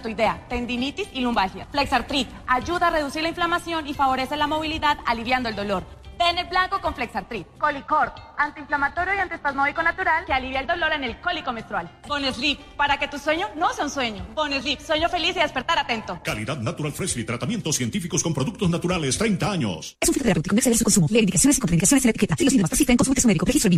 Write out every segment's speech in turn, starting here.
reumatoidea, tendinitis y lumbalgia. Flexartrit ayuda a reducir la inflamación y favorece la movilidad, aliviando el dolor. Bene Blanco con Flexartrit. Colicort, antiinflamatorio y antiespasmódico natural que alivia el dolor en el cólico menstrual. Bonesleep, para que tu sueño no sea un sueño. Bonesleep, sueño feliz y despertar atento. Calidad Natural Freshly, tratamientos científicos con productos naturales, 30 años. Es un filtro terapéutico, no exceder su consumo. Lee indicaciones y contraindicaciones en la etiqueta. Si los síntomas persisten, consulte a su médico. Registro BIM.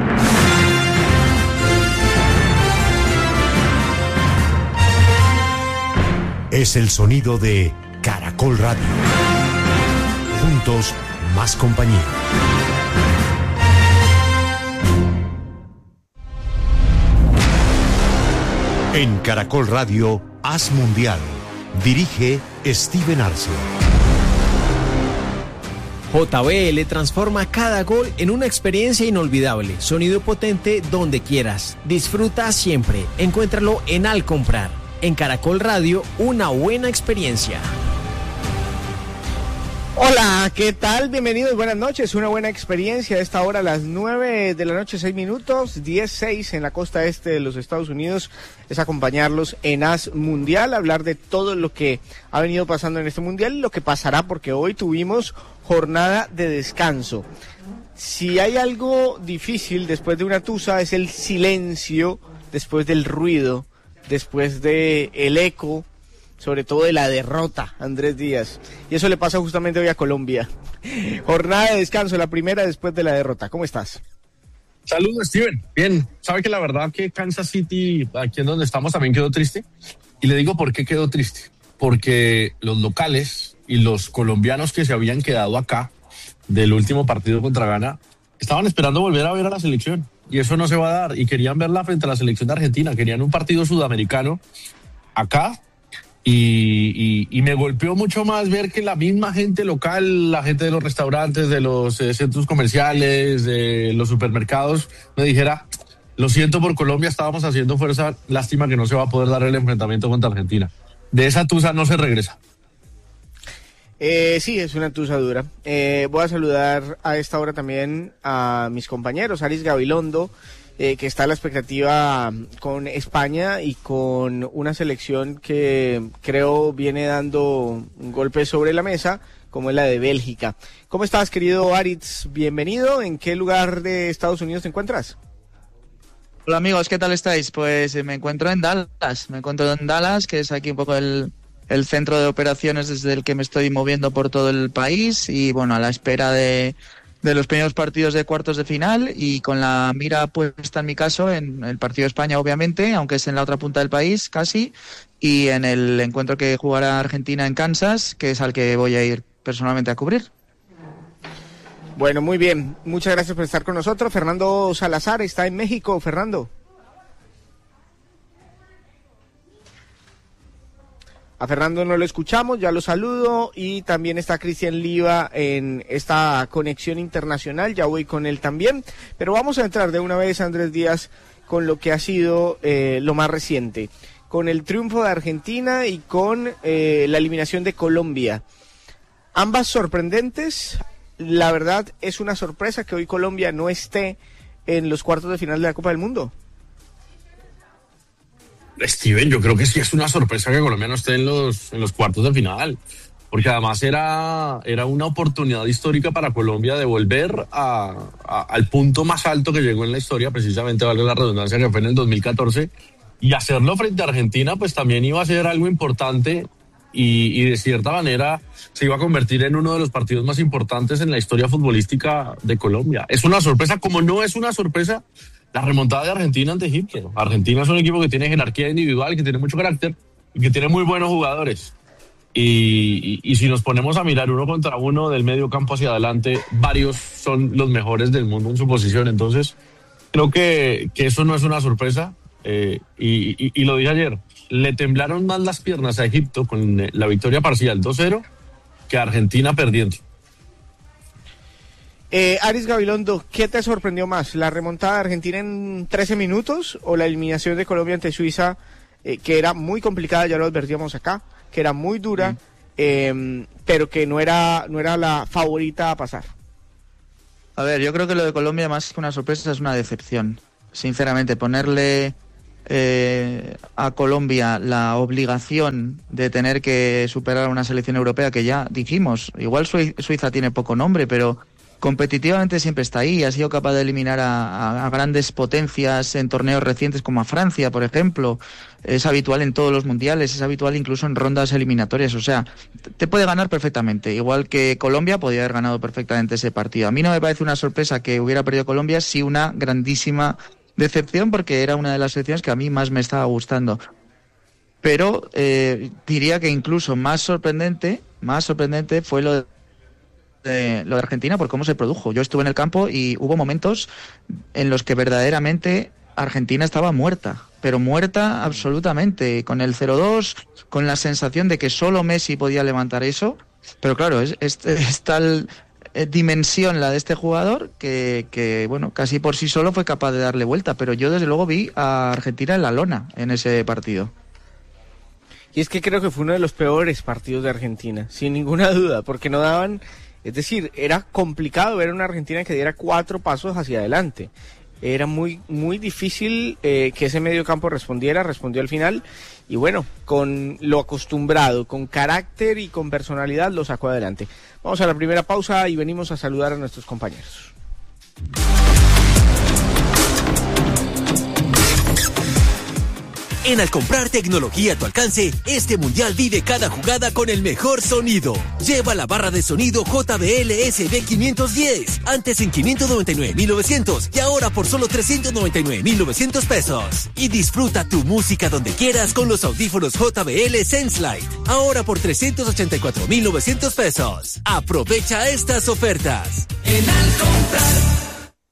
Es el sonido de Caracol Radio. Juntos, más compañía. En Caracol Radio, Haz Mundial. Dirige Steven Arce. JBL transforma cada gol en una experiencia inolvidable. Sonido potente donde quieras. Disfruta siempre. Encuéntralo en Al Comprar. En Caracol Radio, una buena experiencia. Hola, ¿qué tal? Bienvenidos, buenas noches, una buena experiencia a esta hora a las 9 de la noche, 6 minutos, 10:06 en la costa este de los Estados Unidos, es acompañarlos en Haz Mundial, hablar de todo lo que ha venido pasando en este Mundial y lo que pasará, porque hoy tuvimos jornada de descanso. Si hay algo difícil después de una tusa es el silencio, después del ruido, después de el eco, sobre todo de la derrota, Andrés Díaz. Y eso le pasa justamente hoy a Colombia. Jornada de descanso, la primera después de la derrota. ¿Cómo estás? Saludos, Steven. Bien, sabe que la verdad que Kansas City, aquí en donde estamos, también quedó triste. Y le digo por qué quedó triste. Porque los locales y los colombianos que se habían quedado acá del último partido contra Ghana estaban esperando volver a ver a la selección. Y eso no se va a dar. Y querían verla frente a la selección de Argentina. Querían un partido sudamericano acá. Y me golpeó mucho más ver que la misma gente local, la gente de los restaurantes, de los centros comerciales, de los supermercados, me dijera: lo siento por Colombia, estábamos haciendo fuerza, lástima que no se va a poder dar el enfrentamiento contra Argentina. De esa tusa no se regresa. Sí, es una tusa dura. Voy a saludar a esta hora también a mis compañeros, Aris Gabilondo, que está a la expectativa con España y con una selección que creo viene dando un golpe sobre la mesa, como es la de Bélgica. ¿Cómo estás, querido Aritz? Bienvenido. ¿En qué lugar de Estados Unidos te encuentras? Hola amigos, ¿qué tal estáis? Pues me encuentro en Dallas, que es aquí un poco el centro de operaciones desde el que me estoy moviendo por todo el país y bueno, a la espera de los primeros partidos de cuartos de final y con la mira puesta en mi caso en el partido de España, obviamente, aunque es en la otra punta del país casi, y en el encuentro que jugará Argentina en Kansas, que es al que voy a ir personalmente a cubrir. Bueno, muy bien, muchas gracias por estar con nosotros. Fernando Salazar está en México. Fernando. A Fernando no lo escuchamos, ya lo saludo, y también está Cristian Liva en esta conexión internacional, ya voy con él también, pero vamos a entrar de una vez, Andrés Díaz, con lo que ha sido lo más reciente, con el triunfo de Argentina y con la eliminación de Colombia. Ambas sorprendentes, la verdad es una sorpresa que hoy Colombia no esté en los cuartos de final de la Copa del Mundo. Steven, yo creo que sí es una sorpresa que Colombia no esté en los cuartos de final, porque además era una oportunidad histórica para Colombia de volver al punto más alto que llegó en la historia, precisamente, valga la redundancia, que fue en el 2014, y hacerlo frente a Argentina pues también iba a ser algo importante y de cierta manera se iba a convertir en uno de los partidos más importantes en la historia futbolística de Colombia. Es una sorpresa, como no es una sorpresa la remontada de Argentina ante Egipto. Argentina es un equipo que tiene jerarquía individual, que tiene mucho carácter y que tiene muy buenos jugadores. Y si nos ponemos a mirar uno contra uno del medio campo hacia adelante, varios son los mejores del mundo en su posición. Entonces, creo que eso no es una sorpresa. Y lo dije ayer, le temblaron más las piernas a Egipto con la victoria parcial 2-0 que a Argentina perdiendo. Aris Gabilondo, ¿qué te sorprendió más? ¿La remontada de Argentina en 13 minutos o la eliminación de Colombia ante Suiza, que era muy complicada, ya lo advertíamos acá, que era muy dura, pero que no era la favorita a pasar? A ver, yo creo que lo de Colombia, más que una sorpresa, es una decepción. Sinceramente, ponerle a Colombia la obligación de tener que superar a una selección europea que ya dijimos, igual Suiza tiene poco nombre, pero competitivamente siempre está ahí, ha sido capaz de eliminar a grandes potencias en torneos recientes como a Francia, por ejemplo. Es habitual en todos los mundiales, es habitual incluso en rondas eliminatorias, o sea, te puede ganar perfectamente, igual que Colombia podía haber ganado perfectamente ese partido. A mí no me parece una sorpresa que hubiera perdido Colombia, sí una grandísima decepción, porque era una de las selecciones que a mí más me estaba gustando. Pero diría que incluso más sorprendente fue lo de Argentina por cómo se produjo. Yo estuve en el campo y hubo momentos en los que verdaderamente Argentina estaba muerta, pero muerta absolutamente, con el 0-2, con la sensación de que solo Messi podía levantar eso, pero claro, es tal dimensión la de este jugador que bueno, casi por sí solo fue capaz de darle vuelta, pero yo desde luego vi a Argentina en la lona en ese partido. Y es que creo que fue uno de los peores partidos de Argentina, sin ninguna duda, porque no daban, es decir, era complicado ver a una Argentina que diera 4 pasos hacia adelante. Era muy difícil que ese medio campo respondió al final, y bueno, con lo acostumbrado, con carácter y con personalidad lo sacó adelante. Vamos a la primera pausa y venimos a saludar a nuestros compañeros. En Al comprar tecnología a tu alcance, este mundial vive cada jugada con el mejor sonido. Lleva la barra de sonido JBL SB510, antes en 599,900 y ahora por solo 399,900 pesos. Y disfruta tu música donde quieras con los audífonos JBL SenseLight, ahora por 384,900 pesos. Aprovecha estas ofertas. En Al comprar.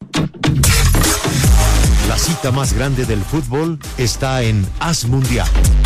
La cita más grande del fútbol está en As Mundial.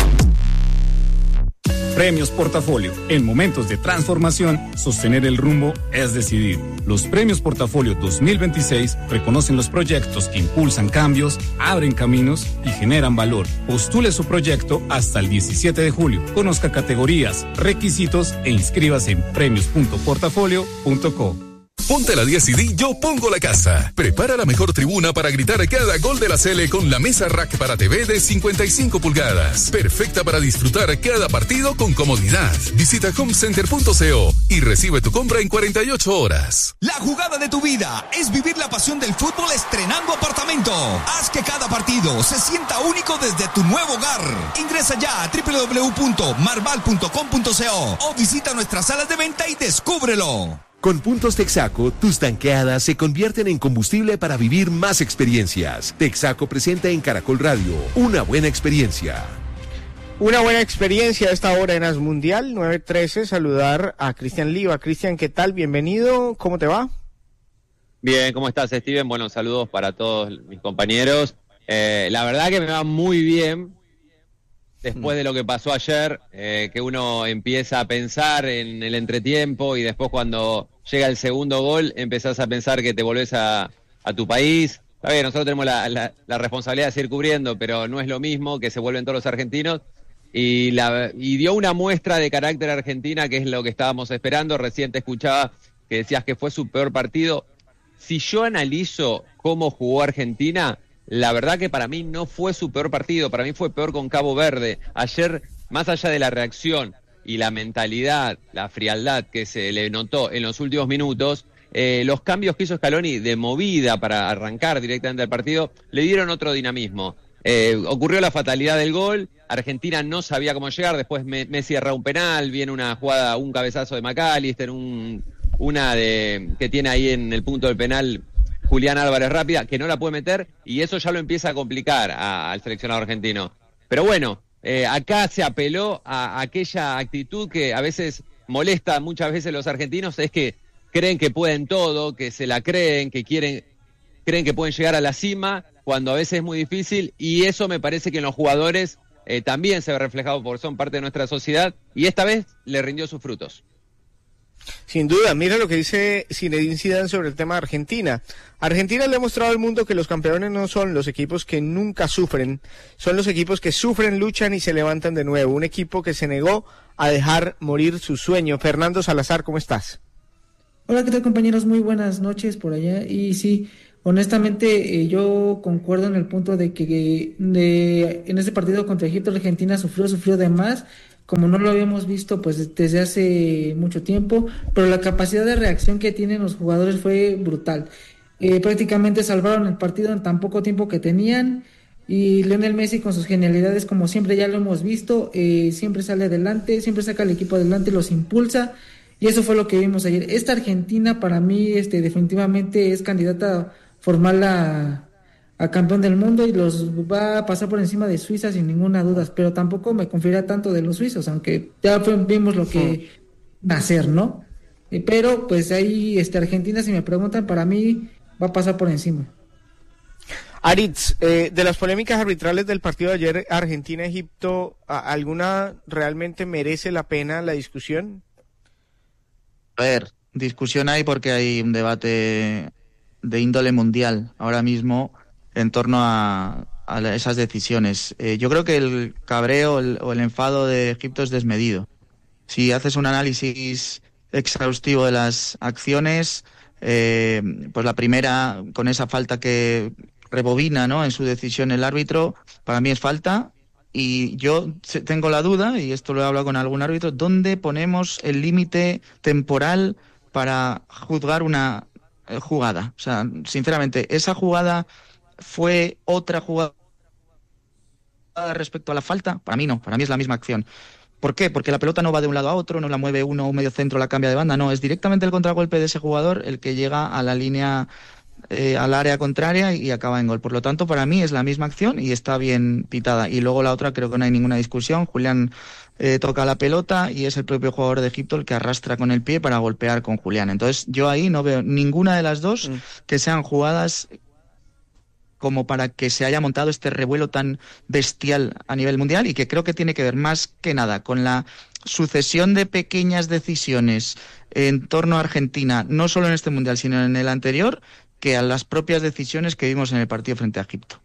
Premios Portafolio. En momentos de transformación, sostener el rumbo es decidir. Los Premios Portafolio 2026 reconocen los proyectos que impulsan cambios, abren caminos y generan valor. Postule su proyecto hasta el 17 de julio. Conozca categorías, requisitos e inscríbase en premios.portafolio.co. Ponte la 10 y di Yo Pongo la Casa. Prepara la mejor tribuna para gritar cada gol de la Sele con la mesa rack para TV de 55 pulgadas. Perfecta para disfrutar cada partido con comodidad. Visita homecenter.co y recibe tu compra en 48 horas. La jugada de tu vida es vivir la pasión del fútbol estrenando apartamento. Haz que cada partido se sienta único desde tu nuevo hogar. Ingresa ya a www.marval.com.co o visita nuestras salas de venta y descúbrelo. Con puntos Texaco, tus tanqueadas se convierten en combustible para vivir más experiencias. Texaco presenta en Caracol Radio una buena experiencia. Una buena experiencia a esta hora en As Mundial, 9:13, saludar a Cristian Liva. Cristian, ¿qué tal? Bienvenido, ¿cómo te va? Bien, ¿cómo estás, Steven? Bueno, saludos para todos mis compañeros. La verdad que me va muy bien. Después de lo que pasó ayer, que uno empieza a pensar en el entretiempo y después cuando llega el segundo gol empezás a pensar que te volvés a tu país. Está bien, nosotros tenemos la responsabilidad de seguir cubriendo, pero no es lo mismo que se vuelven todos los argentinos. Y dio una muestra de carácter argentina, que es lo que estábamos esperando. Recién te escuchaba que decías que fue su peor partido. Si yo analizo cómo jugó Argentina, la verdad que para mí no fue su peor partido, para mí fue peor con Cabo Verde. Ayer, más allá de la reacción y la mentalidad, la frialdad que se le notó en los últimos minutos, los cambios que hizo Scaloni de movida para arrancar directamente al partido le dieron otro dinamismo. Ocurrió la fatalidad del gol, Argentina no sabía cómo llegar, después Messi erra un penal, viene una jugada, un cabezazo de McAllister, que tiene ahí en el punto del penal Julián Álvarez rápida, que no la puede meter, y eso ya lo empieza a complicar al seleccionado argentino. Pero bueno, acá se apeló a aquella actitud que a veces molesta muchas veces a los argentinos, es que creen que pueden todo, que se la creen, que creen que pueden llegar a la cima, cuando a veces es muy difícil, y eso me parece que en los jugadores también se ve reflejado porque son parte de nuestra sociedad, y esta vez le rindió sus frutos. Sin duda, mira lo que dice Zinedine Zidane sobre el tema de Argentina. Argentina le ha mostrado al mundo que los campeones no son los equipos que nunca sufren, son los equipos que sufren, luchan y se levantan de nuevo. Un equipo que se negó a dejar morir su sueño. Fernando Salazar, ¿cómo estás? Hola, ¿qué tal, compañeros? Muy buenas noches por allá. Y sí, Honestamente, yo concuerdo en el punto de que en ese partido contra Egipto, Argentina sufrió de más, como no lo habíamos visto pues desde hace mucho tiempo, pero la capacidad de reacción que tienen los jugadores fue brutal. Prácticamente salvaron el partido en tan poco tiempo que tenían, y Lionel Messi con sus genialidades, como siempre ya lo hemos visto, siempre sale adelante, siempre saca al equipo adelante, los impulsa, y eso fue lo que vimos ayer. Esta Argentina para mí definitivamente es candidata a formarla a campeón del mundo y los va a pasar por encima de Suiza sin ninguna duda, pero tampoco me confiaría tanto de los suizos, aunque ya vimos lo que hacer, ¿no? Pero pues ahí Argentina, si me preguntan, para mí va a pasar por encima. Aritz, de las polémicas arbitrales del partido de ayer, Argentina-Egipto, ¿alguna realmente merece la pena la discusión? A ver, discusión hay porque hay un debate de índole mundial ahora mismo en torno a esas decisiones. Yo creo que el cabreo o el enfado de Egipto es desmedido. Si haces un análisis exhaustivo de las acciones, pues la primera, con esa falta que rebobina, ¿no?, en su decisión el árbitro, para mí es falta, y yo tengo la duda, y esto lo he hablado con algún árbitro, ¿dónde ponemos el límite temporal para juzgar una jugada? O sea, sinceramente, ¿esa jugada fue otra jugada respecto a la falta? Para mí no, para mí es la misma acción. ¿Por qué? Porque la pelota no va de un lado a otro, no la mueve uno, un medio centro, la cambia de banda, no, es directamente el contragolpe de ese jugador el que llega a la línea, al área contraria y acaba en gol. Por lo tanto, para mí es la misma acción y está bien pitada. Y luego la otra, creo que no hay ninguna discusión. Julián toca la pelota y es el propio jugador de Egipto el que arrastra con el pie para golpear con Julián. Entonces, yo ahí no veo ninguna de las dos que sean jugadas como para que se haya montado este revuelo tan bestial a nivel mundial, y que creo que tiene que ver más que nada con la sucesión de pequeñas decisiones en torno a Argentina, no solo en este mundial, sino en el anterior, que a las propias decisiones que vimos en el partido frente a Egipto.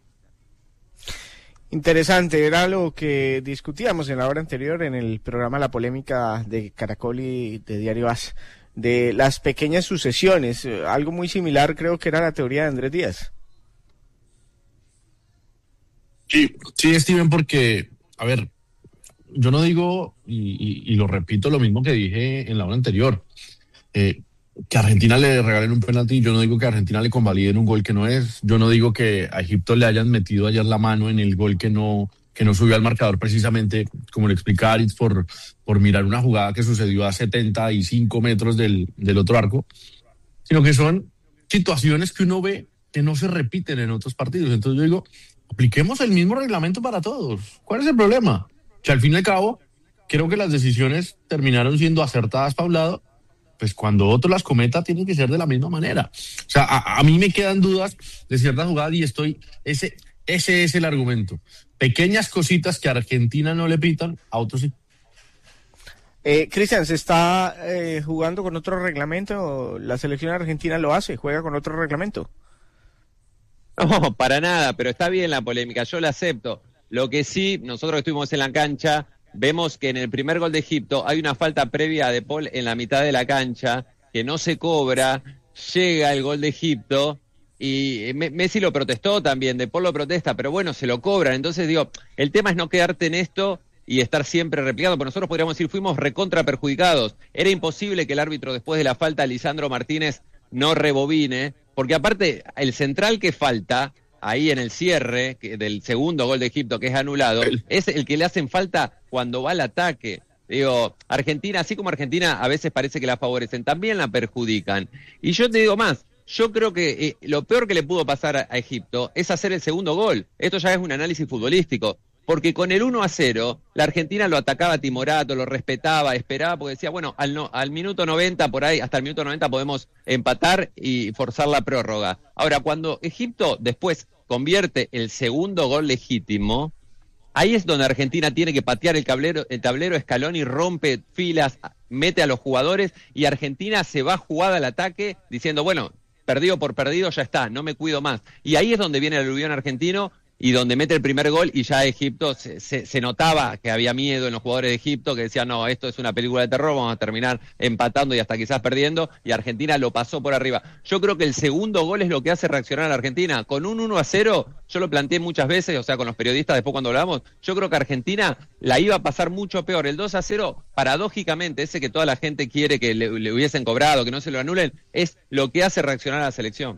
Interesante, era lo que discutíamos en la hora anterior en el programa La Polémica de Caracol y de Diario AS, de las pequeñas sucesiones. Algo muy similar creo que era la teoría de Andrés Díaz. Sí, Steven, porque, a ver, yo no digo, y lo repito, lo mismo que dije en la hora anterior, que a Argentina le regalen un penalti. Yo no digo que a Argentina le convaliden un gol que no es. Yo no digo que a Egipto le hayan metido ayer la mano en el gol que no subió al marcador, precisamente, como le explicaba Aritz, por mirar una jugada que sucedió a 75 metros del otro arco, sino que son situaciones que uno ve que no se repiten en otros partidos. Entonces yo digo, apliquemos el mismo reglamento para todos. ¿Cuál es el problema? Que al fin y al cabo, creo que las decisiones terminaron siendo acertadas para un lado, pues cuando otro las cometa tienen que ser de la misma manera. O sea, a mí me quedan dudas de ciertas jugadas y ese es el argumento. Pequeñas cositas que a Argentina no le pitan, a otros sí. Cristian, ¿se está jugando con otro reglamento? ¿La selección argentina lo hace? ¿Juega con otro reglamento? No, para nada, pero está bien la polémica, yo la acepto. Lo que sí, nosotros que estuvimos en la cancha, vemos que en el primer gol de Egipto hay una falta previa a De Paul en la mitad de la cancha, que no se cobra, llega el gol de Egipto, y Messi lo protestó también, De Paul lo protesta, pero bueno, se lo cobran. Entonces digo, el tema es no quedarte en esto y estar siempre replicando, porque nosotros podríamos decir, fuimos recontra perjudicados. Era imposible que el árbitro, después de la falta, Lisandro Martínez, no rebobine, porque aparte, el central que falta ahí en el cierre del segundo gol de Egipto, que es anulado, es el que le hacen falta cuando va al ataque. Digo, Argentina, así como Argentina a veces parece que la favorecen, también la perjudican. Y yo te digo más, yo creo que lo peor que le pudo pasar a Egipto es hacer el segundo gol. Esto ya es un análisis futbolístico, porque con el 1-0, la Argentina lo atacaba timorato, lo respetaba, esperaba, porque decía, bueno, al minuto 90 por ahí, hasta el minuto 90 podemos empatar y forzar la prórroga. Ahora, cuando Egipto después convierte el segundo gol legítimo, ahí es donde Argentina tiene que patear el tablero, Scaloni rompe filas, mete a los jugadores y Argentina se va jugada al ataque diciendo, bueno, perdido por perdido ya está, no me cuido más. Y ahí es donde viene el aluvión argentino y donde mete el primer gol y ya Egipto se notaba que había miedo en los jugadores de Egipto, que decían, no, esto es una película de terror, vamos a terminar empatando y hasta quizás perdiendo, y Argentina lo pasó por arriba. Yo creo que el segundo gol es lo que hace reaccionar a la Argentina. Con un 1-0, yo lo planteé muchas veces, o sea, con los periodistas después cuando hablamos, yo creo que Argentina la iba a pasar mucho peor. El 2-0, paradójicamente, ese que toda la gente quiere que le hubiesen cobrado, que no se lo anulen, es lo que hace reaccionar a la selección.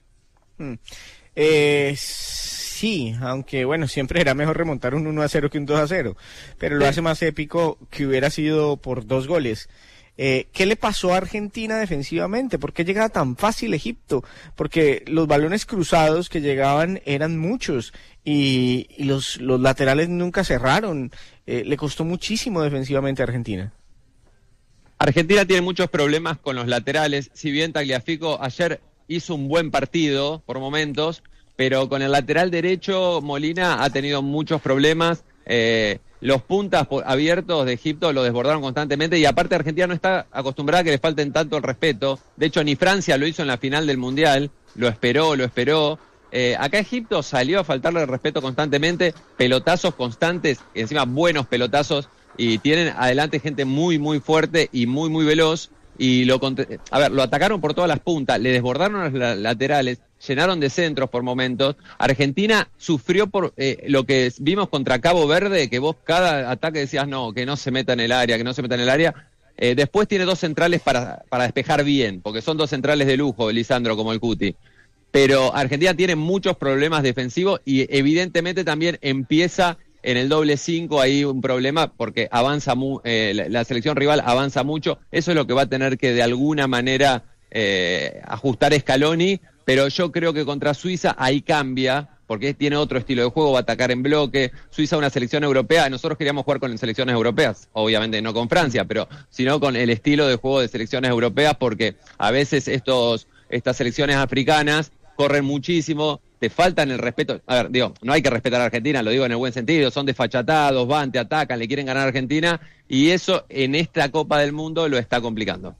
Sí, aunque bueno, siempre era mejor remontar un 1-0 que un 2-0, pero lo hace más épico que hubiera sido por 2 goles. ¿Qué le pasó a Argentina defensivamente? ¿Por qué llegaba tan fácil Egipto? Porque los balones cruzados que llegaban eran muchos y los laterales nunca cerraron. Le costó muchísimo defensivamente a Argentina. Argentina tiene muchos problemas con los laterales, si bien Tagliafico ayer hizo un buen partido por momentos, pero con el lateral derecho Molina ha tenido muchos problemas. Los puntas abiertos de Egipto lo desbordaron constantemente y aparte Argentina no está acostumbrada a que le falten tanto el respeto. De hecho, ni Francia lo hizo en la final del Mundial, lo esperó. Acá Egipto salió a faltarle el respeto constantemente, pelotazos constantes, encima buenos pelotazos, y tienen adelante gente muy, muy fuerte y muy, muy veloz. Y lo atacaron por todas las puntas, le desbordaron los laterales, llenaron de centros por momentos. Argentina sufrió por lo que vimos contra Cabo Verde, que vos cada ataque decías no, que no se meta en el área, después tiene 2 centrales para despejar bien, porque son 2 centrales de lujo, Lisandro, como el Cuti. Pero Argentina tiene muchos problemas defensivos y evidentemente también empieza en el doble 5 hay un problema porque avanza la selección rival avanza mucho. Eso es lo que va a tener que de alguna manera ajustar Scaloni, pero yo creo que contra Suiza ahí cambia, porque tiene otro estilo de juego, va a atacar en bloque. Suiza una selección europea, nosotros queríamos jugar con selecciones europeas, obviamente no con Francia, pero sino con el estilo de juego de selecciones europeas, porque a veces estas selecciones africanas corren muchísimo, te faltan el respeto. A ver, no hay que respetar a Argentina, lo digo en el buen sentido, son desfachatados, van, te atacan, le quieren ganar a Argentina, y eso en esta Copa del Mundo lo está complicando.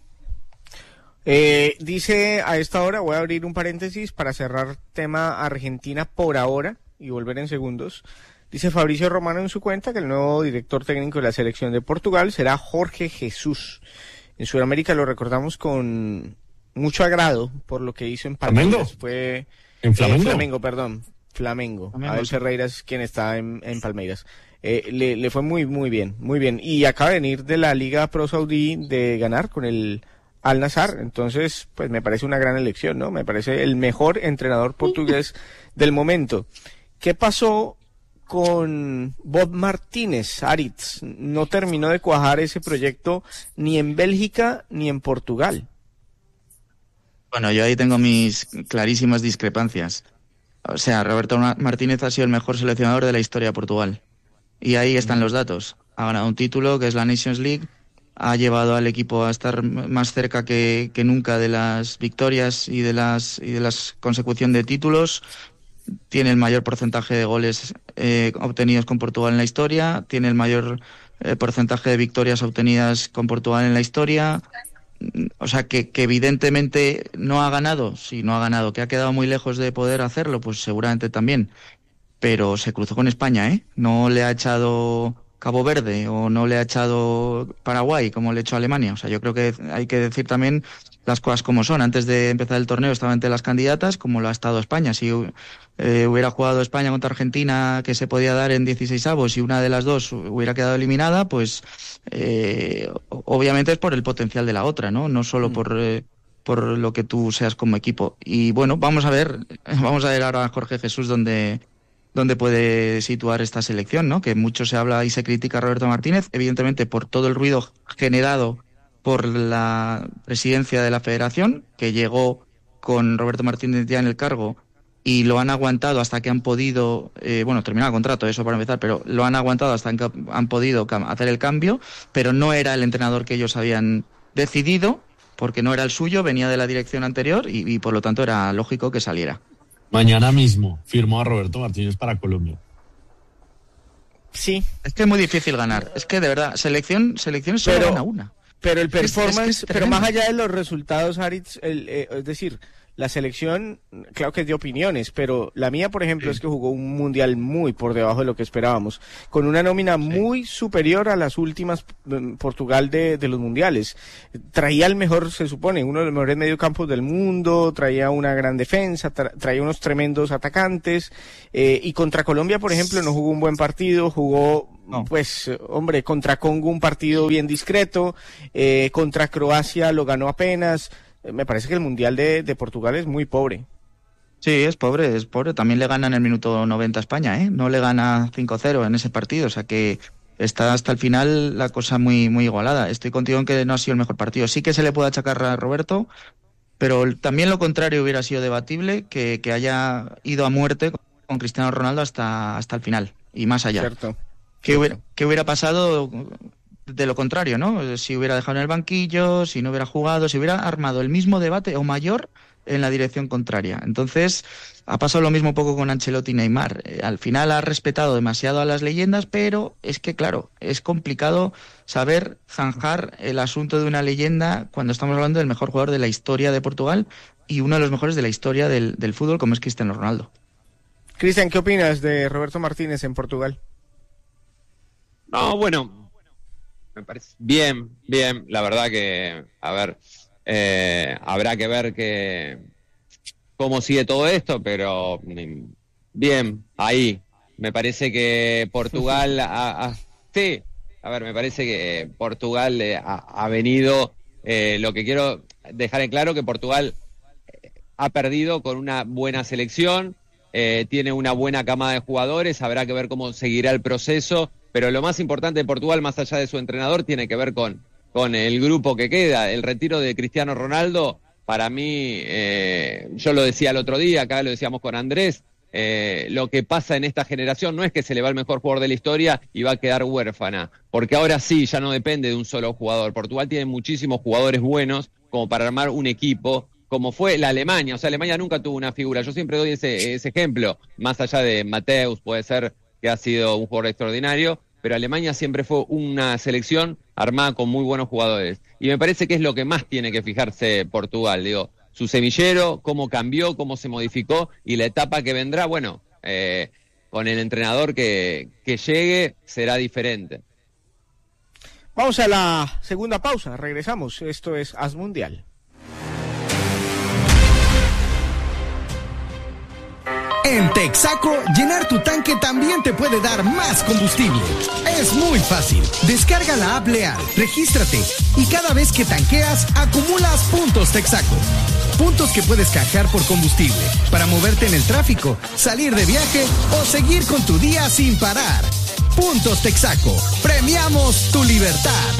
Dice a esta hora, voy a abrir un paréntesis para cerrar tema Argentina por ahora y volver en segundos. Dice Fabricio Romano en su cuenta que el nuevo director técnico de la selección de Portugal será Jorge Jesús. En Sudamérica lo recordamos con mucho agrado por lo que hizo en Palmeiras. Fue ¿En Flamengo? Flamengo. Abel Ferreira es quien está en Palmeiras. Le fue muy, muy bien, muy bien. Y acaba de venir de la Liga Pro Saudí de ganar con el Al-Nassr. Entonces, pues me parece una gran elección, ¿no? Me parece el mejor entrenador portugués del momento. ¿Qué pasó con Bob Martínez, Aritz? No terminó de cuajar ese proyecto ni en Bélgica ni en Portugal. Bueno, yo ahí tengo mis clarísimas discrepancias. O sea, Roberto Martínez ha sido el mejor seleccionador de la historia de Portugal. Y ahí están los datos. Ha ganado un título que es la Nations League, ha llevado al equipo a estar más cerca que nunca de las victorias y de las consecución de títulos. Tiene el mayor porcentaje de goles obtenidos con Portugal en la historia, tiene el mayor porcentaje de victorias obtenidas con Portugal en la historia. O sea, que evidentemente no ha ganado, sí, no ha ganado, que ha quedado muy lejos de poder hacerlo, pues seguramente también. Pero se cruzó con España, ¿eh? No le ha echado Cabo Verde o no le ha echado Paraguay como le echó Alemania. O sea, yo creo que hay que decir también las cosas como son. Antes de empezar el torneo estaba entre las candidatas, como lo ha estado España. Si hubiera jugado España contra Argentina, que se podía dar en 16avos, y una de las dos hubiera quedado eliminada, pues obviamente es por el potencial de la otra, ¿no? No solo por lo que tú seas como equipo. Y bueno, vamos a ver ahora a Jorge Jesús dónde puede situar esta selección, ¿no? Que mucho se habla y se critica a Roberto Martínez, evidentemente por todo el ruido generado por la presidencia de la federación, que llegó con Roberto Martínez ya en el cargo, y lo han aguantado hasta que han podido, terminar el contrato, eso para empezar, pero lo han aguantado hasta que han podido hacer el cambio, pero no era el entrenador que ellos habían decidido, porque no era el suyo, venía de la dirección anterior y por lo tanto era lógico que saliera. Mañana mismo firmó a Roberto Martínez para Colombia. Sí. Es que es muy difícil ganar. Es que de verdad, selecciones solo gana una. Pero el performance, pero más allá de los resultados, Aritz, es decir, La selección, claro que es de opiniones, pero la mía, por ejemplo, es que jugó un mundial muy por debajo de lo que esperábamos, con una nómina muy superior a las últimas Portugal de los mundiales. Traía el mejor, se supone, uno de los mejores mediocampos del mundo, traía una gran defensa, traía unos tremendos atacantes, y contra Colombia, por ejemplo, no jugó un buen partido, jugó... No. Pues, hombre, contra Congo un partido bien discreto, contra Croacia lo ganó apenas. Me parece que el Mundial de Portugal es muy pobre. Sí, es pobre. También le gana en el minuto 90 a España, ¿eh? No le gana 5-0 en ese partido, o sea que está hasta el final la cosa muy, muy igualada. Estoy contigo en que no ha sido el mejor partido. Sí que se le puede achacar a Roberto, pero también lo contrario hubiera sido debatible, que haya ido a muerte con Cristiano Ronaldo hasta el final y más allá. Cierto. ¿Qué hubiera pasado de lo contrario, no? Si hubiera dejado en el banquillo, si no hubiera jugado, si hubiera armado el mismo debate o mayor en la dirección contraria. Entonces, ha pasado lo mismo un poco con Ancelotti y Neymar. Al final ha respetado demasiado a las leyendas, pero es que, claro, es complicado saber zanjar el asunto de una leyenda cuando estamos hablando del mejor jugador de la historia de Portugal y uno de los mejores de la historia del fútbol, como es Cristiano Ronaldo. Cristian, ¿qué opinas de Roberto Martínez en Portugal? No, bueno, me parece bien, la verdad que, a ver, habrá que ver cómo sigue todo esto, pero bien, ahí, me parece que Portugal, me parece que Portugal ha venido, lo que quiero dejar en claro que Portugal ha perdido con una buena selección, tiene una buena cama de jugadores, habrá que ver cómo seguirá el proceso. Pero lo más importante de Portugal, más allá de su entrenador, tiene que ver con el grupo que queda. El retiro de Cristiano Ronaldo, para mí, yo lo decía el otro día, acá lo decíamos con Andrés, lo que pasa en esta generación no es que se le va el mejor jugador de la historia y va a quedar huérfana, porque ahora sí, ya no depende de un solo jugador. Portugal tiene muchísimos jugadores buenos como para armar un equipo, como fue la Alemania. O sea, Alemania nunca tuvo una figura. Yo siempre doy ese ejemplo, más allá de Mateus, puede ser que ha sido un jugador extraordinario, pero Alemania siempre fue una selección armada con muy buenos jugadores. Y me parece que es lo que más tiene que fijarse Portugal, digo, su semillero, cómo cambió, cómo se modificó, y la etapa que vendrá, bueno, con el entrenador que llegue será diferente. Vamos a la segunda pausa, regresamos, esto es As Mundial. En Texaco, llenar tu tanque también te puede dar más combustible. Es muy fácil. Descarga la app Leal, regístrate y cada vez que tanqueas, acumulas puntos Texaco. Puntos que puedes canjear por combustible para moverte en el tráfico, salir de viaje o seguir con tu día sin parar. Puntos Texaco. Premiamos tu libertad.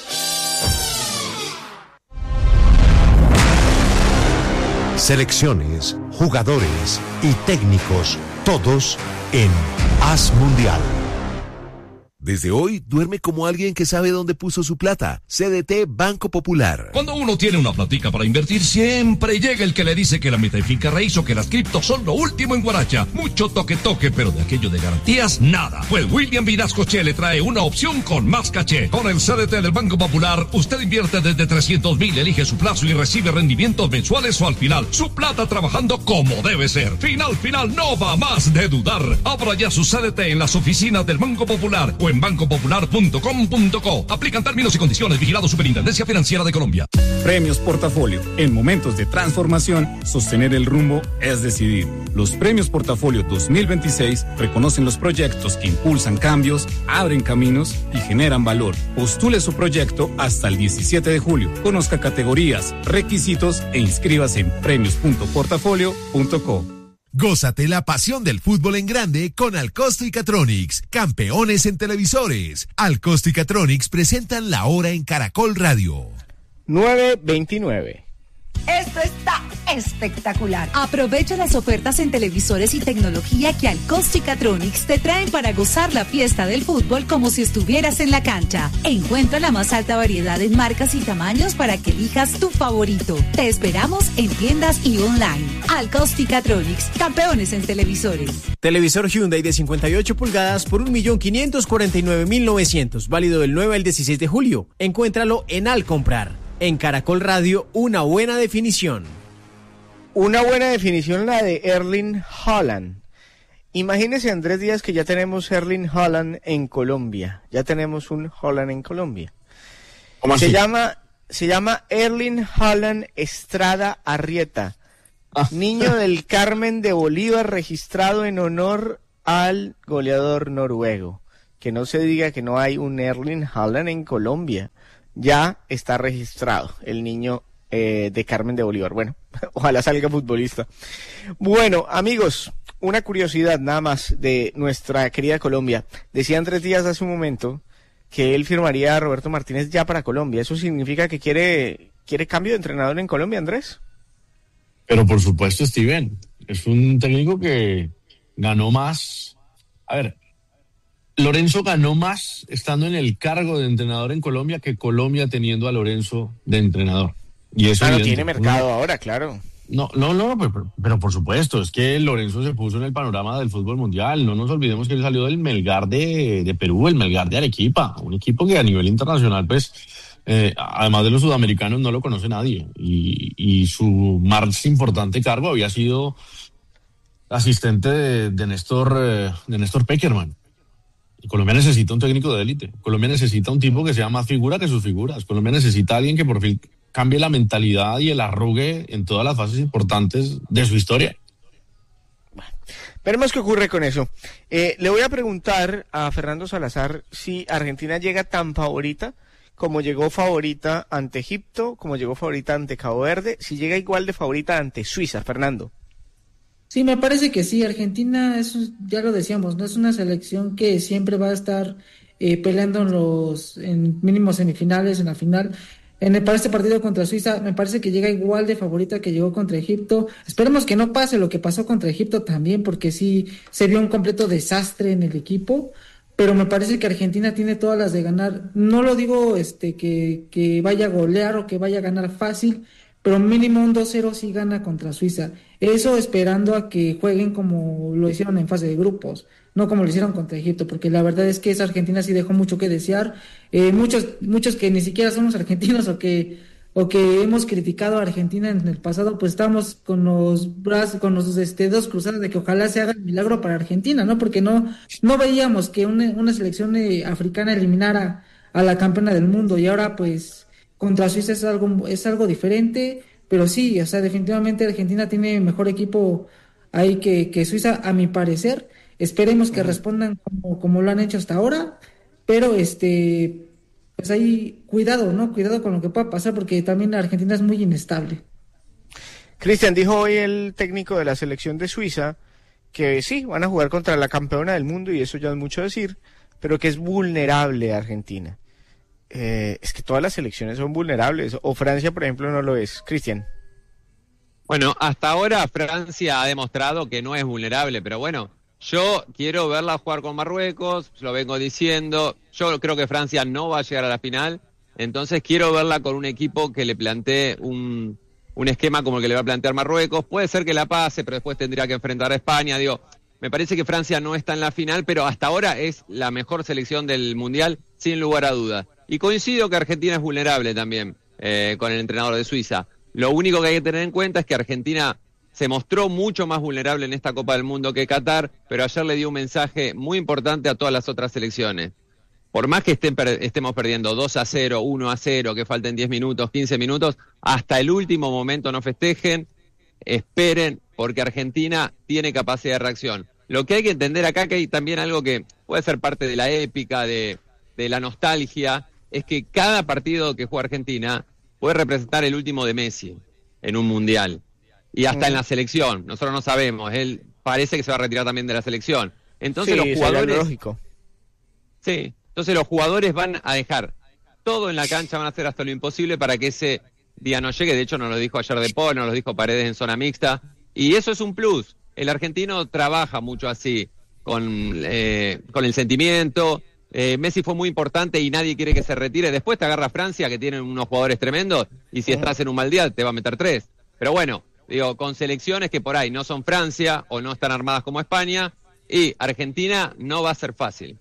Selecciones, jugadores y técnicos, todos en As Mundial. Desde hoy, duerme como alguien que sabe dónde puso su plata. CDT Banco Popular. Cuando uno tiene una platica para invertir, siempre llega el que le dice que la meta y finca raíz o que las criptos son lo último en Guaracha. Mucho toque, pero de aquello de garantías, nada. Pues William Vinascoche le trae una opción con más caché. Con el CDT del Banco Popular, usted invierte desde 300,000, elige su plazo y recibe rendimientos mensuales o al final. Su plata trabajando como debe ser. Final, no va más de dudar. Abra ya su CDT en las oficinas del Banco Popular o en bancopopular.com.co. Aplican términos y condiciones. Vigilado Superintendencia Financiera de Colombia. Premios Portafolio. En momentos de transformación, sostener el rumbo es decidir. Los Premios Portafolio 2026 reconocen los proyectos que impulsan cambios, abren caminos y generan valor. Postule su proyecto hasta el 17 de julio. Conozca categorías, requisitos e inscríbase en premios.portafolio.co. Gózate la pasión del fútbol en grande con Alcosto y Catronics, campeones en televisores. Alcosto y Catronics presentan La Hora en Caracol Radio. 9:29. Esto está espectacular. Aprovecha las ofertas en televisores y tecnología que Alcosto y Catronics te traen para gozar la fiesta del fútbol como si estuvieras en la cancha. Encuentra la más alta variedad en marcas y tamaños para que elijas tu favorito. Te esperamos en tiendas y online. Alcosto y Catronics, campeones en televisores. Televisor Hyundai de 58 pulgadas por 1.549.900, válido del 9 al 16 de julio. Encuéntralo en Al Comprar. En Caracol Radio, una buena definición. Una buena definición la de Erling Haaland. Imagínese, Andrés Díaz, que ya tenemos Erling Haaland en Colombia. Ya tenemos un Haaland en Colombia. ¿Cómo así? Se llama Erling Haaland Estrada Arrieta. Niño del Carmen de Bolívar, registrado en honor al goleador noruego. Que no se diga que no hay un Erling Haaland en Colombia. Ya está registrado el niño de Carmen de Bolívar. Bueno, ojalá salga futbolista. Bueno, amigos, una curiosidad nada más de nuestra querida Colombia. Decía Andrés Díaz hace un momento que él firmaría a Roberto Martínez ya para Colombia. ¿Eso significa que quiere cambio de entrenador en Colombia, Andrés? Pero por supuesto, Steven, es un técnico que ganó más. A ver, Lorenzo ganó más estando en el cargo de entrenador en Colombia que Colombia teniendo a Lorenzo de entrenador. Y eso tiene mercado ahora, claro. No, pero por supuesto, es que Lorenzo se puso en el panorama del fútbol mundial. No nos olvidemos que él salió del Melgar de Perú, el Melgar de Arequipa, un equipo que a nivel internacional, pues, además de los sudamericanos, no lo conoce nadie. Y su más importante cargo había sido asistente de Néstor Pekerman. Colombia necesita un técnico de élite. Colombia necesita un tipo que sea más figura que sus figuras. Colombia necesita a alguien que por fin cambie la mentalidad y el arrugue en todas las fases importantes de su historia. Veremos qué ocurre con eso. Le voy a preguntar a Fernando Salazar si Argentina llega tan favorita como llegó favorita ante Egipto, como llegó favorita ante Cabo Verde, si llega igual de favorita ante Suiza, Fernando. Sí, me parece que sí. Argentina, ya lo decíamos, no es una selección que siempre va a estar peleando en mínimos semifinales, en la final. Para este partido contra Suiza, me parece que llega igual de favorita que llegó contra Egipto. Esperemos que no pase lo que pasó contra Egipto también, porque sí se vio un completo desastre en el equipo, pero me parece que Argentina tiene todas las de ganar. No lo digo que vaya a golear o que vaya a ganar fácil, pero mínimo un 2-0 sí gana contra Suiza. Eso esperando a que jueguen como lo hicieron en fase de grupos, no como lo hicieron contra Egipto, porque la verdad es que esa Argentina sí dejó mucho que desear. Muchos que ni siquiera somos argentinos o que hemos criticado a Argentina en el pasado, pues estamos con los brazos, con los dedos cruzados de que ojalá se haga el milagro para Argentina, ¿no? Porque no veíamos que una selección africana eliminara a la campeona del mundo, y ahora pues contra Suiza es algo diferente, pero sí, o sea, definitivamente Argentina tiene mejor equipo ahí que Suiza, a mi parecer. Esperemos que respondan como lo han hecho hasta ahora, pero pues ahí cuidado, ¿no? Cuidado con lo que pueda pasar, porque también Argentina es muy inestable. Cristian, dijo hoy el técnico de la selección de Suiza que sí, van a jugar contra la campeona del mundo, y eso ya es mucho decir, pero que es vulnerable Argentina. Es que todas las selecciones son vulnerables, o Francia, por ejemplo, no lo es. Cristian. Bueno, hasta ahora Francia ha demostrado que no es vulnerable, pero bueno, yo quiero verla jugar con Marruecos, lo vengo diciendo. Yo creo que Francia no va a llegar a la final, entonces quiero verla con un equipo que le plantee un esquema como el que le va a plantear Marruecos. Puede ser que la pase, pero después tendría que enfrentar a España. Me parece que Francia no está en la final, pero hasta ahora es la mejor selección del Mundial, sin lugar a dudas. Y coincido que Argentina es vulnerable también con el entrenador de Suiza. Lo único que hay que tener en cuenta es que Argentina se mostró mucho más vulnerable en esta Copa del Mundo que Qatar, pero ayer le dio un mensaje muy importante a todas las otras selecciones. Por más que estemos perdiendo 2-0, 1-0, que falten 10 minutos, 15 minutos, hasta el último momento no festejen, esperen, porque Argentina tiene capacidad de reacción. Lo que hay que entender acá, que hay también algo que puede ser parte de la épica, de la nostalgia, es que cada partido que juega Argentina puede representar el último de Messi en un mundial. Y hasta en la selección, nosotros no sabemos, él parece que se va a retirar también de la selección. Entonces sí, los jugadores... lógico. Sí, entonces los jugadores van a dejar todo en la cancha, van a hacer hasta lo imposible para que ese día no llegue. De hecho, nos lo dijo ayer De Paul, nos lo dijo Paredes en zona mixta. Y eso es un plus. El argentino trabaja mucho así, con el sentimiento. Messi fue muy importante y nadie quiere que se retire. Después te agarra Francia, que tiene unos jugadores tremendos, y si estás en un mal día te va a meter 3. Pero bueno, con selecciones que por ahí no son Francia o no están armadas como España, y Argentina no va a ser fácil.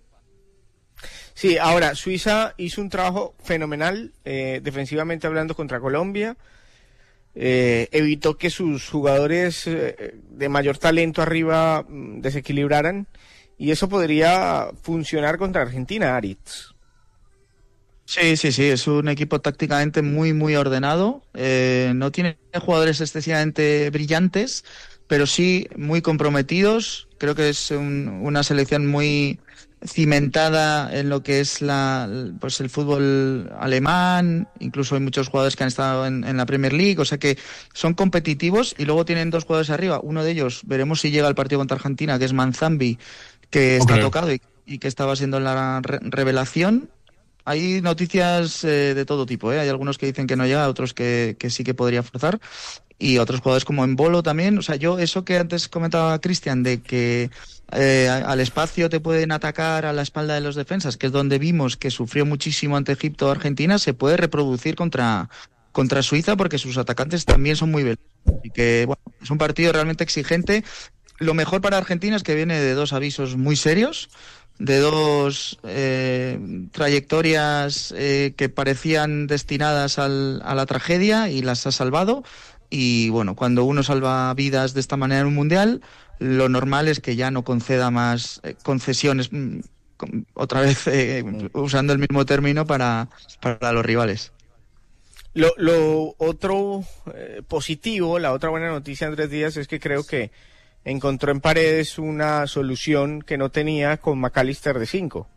Sí, ahora, Suiza hizo un trabajo fenomenal, defensivamente hablando, contra Colombia. evitó que sus jugadores de mayor talento arriba desequilibraran, y eso podría funcionar contra Argentina, Aritz. Sí, es un equipo tácticamente muy, muy ordenado. No tiene jugadores excesivamente brillantes, pero sí muy comprometidos. Creo que es una selección muy cimentada en lo que es el fútbol alemán. Incluso hay muchos jugadores que han estado en la Premier League, o sea que son competitivos, y luego tienen 2 jugadores arriba. Uno de ellos, veremos si llega al partido contra Argentina, que es Manzambi, que está tocado y que estaba siendo la revelación. Hay noticias de todo tipo, ¿eh? Hay algunos que dicen que no llega, otros que sí que podría forzar, y otros jugadores como Embolo también. O sea, yo eso que antes comentaba Cristian, de que al espacio te pueden atacar a la espalda de los defensas, que es donde vimos que sufrió muchísimo ante Egipto o Argentina, se puede reproducir contra Suiza, porque sus atacantes también son muy veloces. Y que, bueno, es un partido realmente exigente. Lo mejor para Argentina es que viene de 2 avisos muy serios, de 2 trayectorias que parecían destinadas a la tragedia, y las ha salvado. Y bueno, cuando uno salva vidas de esta manera en un mundial, lo normal es que ya no conceda más concesiones, otra vez usando el mismo término para los rivales. Lo otro positivo, la otra buena noticia, Andrés Díaz, es que creo que encontró en Paredes una solución que no tenía con McAllister de 5.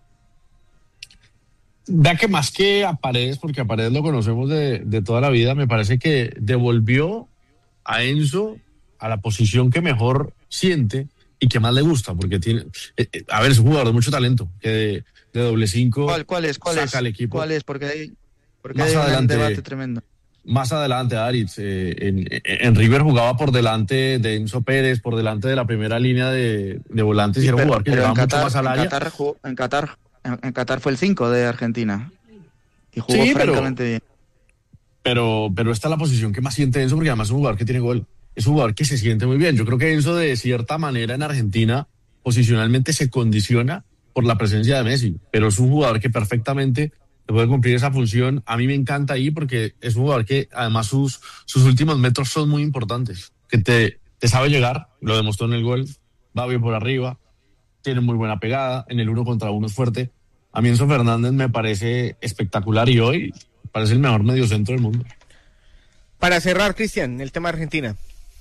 Vea que más que a Paredes, porque a Paredes lo conocemos de toda la vida, me parece que devolvió a Enzo a la posición que mejor siente y que más le gusta, porque tiene, a ver, es un jugador de mucho talento, que de doble 5 ¿Cuál es? saca al equipo. ¿Cuál es? Porque hay más adelante, un debate tremendo. Más adelante, Aritz, en River jugaba por delante de Enzo Pérez, por delante de la primera línea de volantes, y era un jugador que llegaba mucho más al área. En Qatar fue el 5 de Argentina y jugó francamente bien. Pero esta es la posición que más siente Enzo, porque además es un jugador que tiene gol. Es un jugador que se siente muy bien. Yo creo que Enzo, de cierta manera, en Argentina, posicionalmente se condiciona por la presencia de Messi, pero es un jugador que perfectamente puede cumplir esa función. A mí me encanta ahí, porque es un jugador que además sus últimos metros son muy importantes, que te sabe llegar, lo demostró en el gol, va bien por arriba, tiene muy buena pegada, en el 1 contra 1 es fuerte. A mí Enzo Fernández me parece espectacular, y hoy parece el mejor mediocentro del mundo. Para cerrar, Cristian, el tema de Argentina.